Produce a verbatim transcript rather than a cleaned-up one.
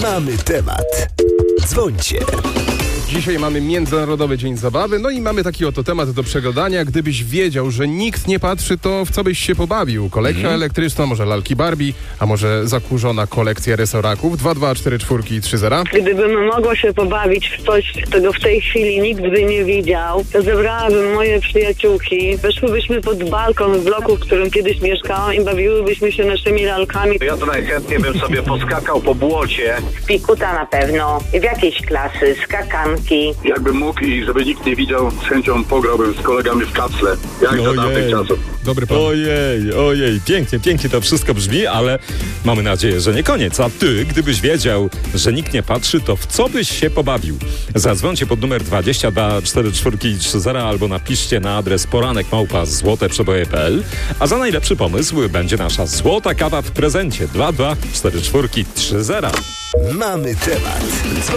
Mamy temat. Dzwońcie. Dzisiaj mamy Międzynarodowy Dzień Zabawy, no i mamy taki oto temat do przegadania. Gdybyś wiedział, że nikt nie patrzy, to w co byś się pobawił? Kolejka mm. elektryczna, może lalki Barbie, a może zakurzona kolekcja resoraków? dwa dwa cztery cztery trzy zero. Gdybym mogła się pobawić w coś, czego w tej chwili nikt by nie widział, to zebrałabym moje przyjaciółki, weszłybyśmy pod balkon w bloku, w którym kiedyś mieszkałam i bawiłybyśmy się naszymi lalkami. Ja to najchętniej bym sobie poskakał po błocie. W pikuta na pewno, w jakiejś klasy, skakanki. Jakbym mógł i żeby nikt nie widział, z chęcią pograłbym z kolegami w kapsle, jak za tamtych czasów. Dobry pan. Ojej, ojej, pięknie, pięknie to wszystko brzmi, ale mamy nadzieję, że nie koniec. A ty, gdybyś wiedział, że nikt nie patrzy, to w co byś się pobawił? Zadzwońcie pod numer dwadzieścia dwa cztery cztery trzy zero albo napiszcie na adres poranek małpa złote przeboje kropka p l, a za najlepszy pomysł będzie nasza złota kawa w prezencie dwa dwa cztery cztery trzy zero. Mamy temat.